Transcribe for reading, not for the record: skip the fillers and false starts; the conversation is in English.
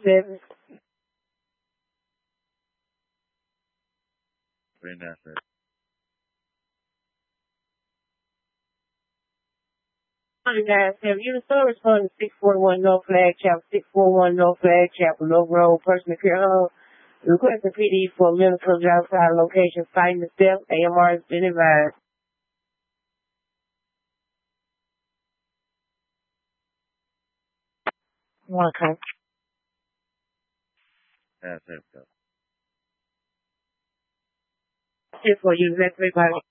7. Very nice. Hi guys, have you still responding to 641 North Flag Chapel, 641 North Flag Chapel, Low Road, personal care home, requesting PD for medical job site location, fighting the step, AMR has been advised. Okay. That's it. Just for you, that's everybody.